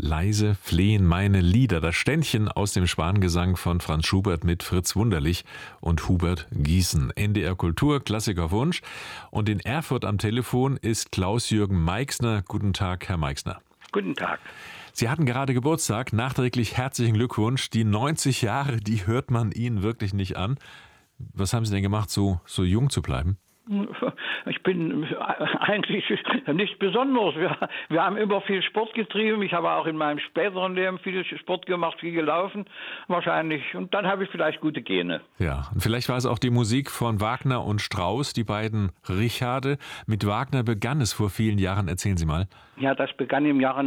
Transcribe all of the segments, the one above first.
Leise flehen meine Lieder. Das Ständchen aus dem Schwangesang von Franz Schubert mit Fritz Wunderlich und Hubert Gießen. NDR Kultur, Klassikerwunsch. Und in Erfurt am Telefon ist Klaus-Jürgen Meixner. Guten Tag, Herr Meixner. Guten Tag. Sie hatten gerade Geburtstag. Nachträglich herzlichen Glückwunsch. Die 90 Jahre, die hört man Ihnen wirklich nicht an. Was haben Sie denn gemacht, so jung zu bleiben? Ich bin eigentlich nichts Besonderes. Wir haben immer viel Sport getrieben. Ich habe auch in meinem späteren Leben viel Sport gemacht, viel gelaufen wahrscheinlich. Und dann habe ich vielleicht gute Gene. Ja, und vielleicht war es auch die Musik von Wagner und Strauss, die beiden Richarde. Mit Wagner begann es vor vielen Jahren. Erzählen Sie mal. Ja, das begann im Jahre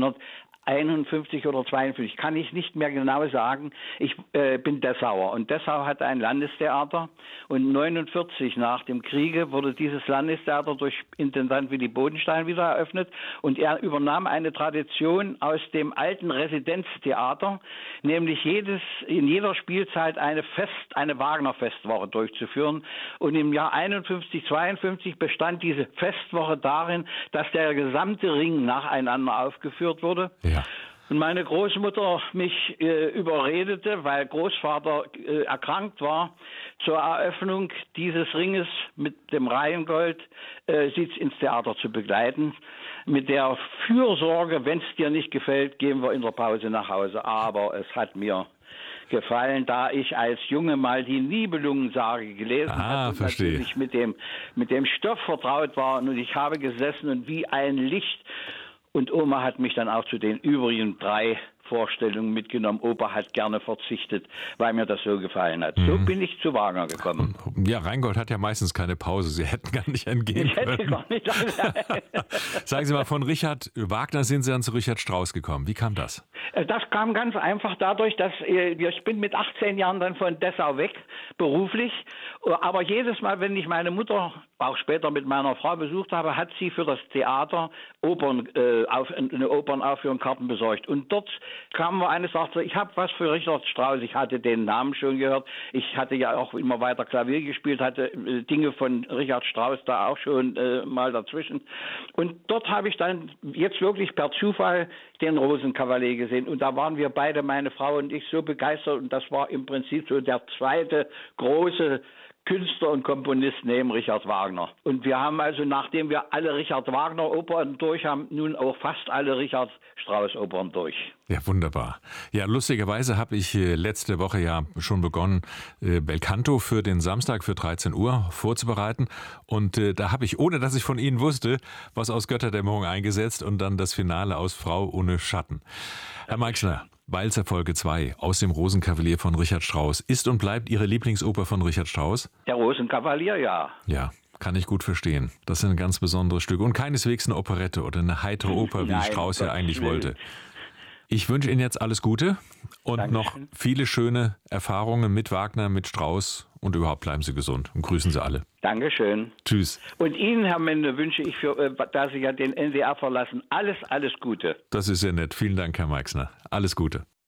1951 oder 52, kann ich nicht mehr genau sagen. Ich bin Dessauer und Dessau hatte ein Landestheater und 49 nach dem Kriege wurde dieses Landestheater durch Intendant Willy Bodenstein wieder eröffnet und er übernahm eine Tradition aus dem alten Residenztheater, nämlich in jeder Spielzeit eine Wagner-Festwoche durchzuführen und im Jahr 51, 52 bestand diese Festwoche darin, dass der gesamte Ring nacheinander aufgeführt wurde. Ja. Und meine Großmutter mich überredete, weil Großvater erkrankt war, zur Eröffnung dieses Ringes mit dem Reihengold sie ins Theater zu begleiten. Mit der Fürsorge, wenn es dir nicht gefällt, gehen wir in der Pause nach Hause. Aber es hat mir gefallen, da ich als Junge mal die Nibelungensage gelesen hatte und natürlich mit dem Stoff vertraut war. Und ich habe gesessen und wie ein Licht. Und Oma hat mich dann auch zu den übrigen 3 Vorstellungen mitgenommen. Opa hat gerne verzichtet, weil mir das so gefallen hat. So bin ich zu Wagner gekommen. Ja, Rheingold hat ja meistens keine Pause. Sie hätten gar nicht entgehen können. Ich hätte gar nicht. Sagen Sie mal, von Richard Wagner sind Sie dann zu Richard Strauss gekommen. Wie kam das? Das kam ganz einfach dadurch, dass ich bin mit 18 Jahren dann von Dessau weg, beruflich. Aber jedes Mal, wenn ich meine Mutter auch später mit meiner Frau besucht habe, hat sie für das Theater eine Opernaufführung Karten besorgt. Und dort kamen wir eines Tages, ich habe was für Richard Strauss, ich hatte den Namen schon gehört, ich hatte ja auch immer weiter Klavier gespielt, hatte Dinge von Richard Strauss da auch schon mal dazwischen. Und dort habe ich dann jetzt wirklich per Zufall den Rosenkavalier gesehen. Und da waren wir beide, meine Frau und ich, so begeistert. Und das war im Prinzip so der zweite große Künstler und Komponist neben Richard Wagner. Und wir haben also, nachdem wir alle Richard Wagner Opern durch haben, nun auch fast alle Richard Strauss Opern durch. Ja, wunderbar. Ja, lustigerweise habe ich letzte Woche ja schon begonnen, Belcanto für den Samstag für 13 Uhr vorzubereiten. Und da habe ich, ohne dass ich von Ihnen wusste, was aus Götterdämmerung eingesetzt und dann das Finale aus Frau ohne Schatten. Herr Meixner, Walzer Folge 2 aus dem Rosenkavalier von Richard Strauss. Ist und bleibt Ihre Lieblingsoper von Richard Strauss? Der Rosenkavalier, ja. Ja, kann ich gut verstehen. Das sind ein ganz besonderes Stück und keineswegs eine Operette oder eine heitere Oper, wie Strauss ja eigentlich wollte. Ich wünsche Ihnen jetzt alles Gute und Dankeschön. Noch viele schöne Erfahrungen mit Wagner, mit Strauss und überhaupt bleiben Sie gesund und grüßen Sie alle. Dankeschön. Tschüss. Und Ihnen, Herr Mende, wünsche ich, da Sie ja den NDR verlassen, alles Gute. Das ist sehr nett. Vielen Dank, Herr Meixner. Alles Gute.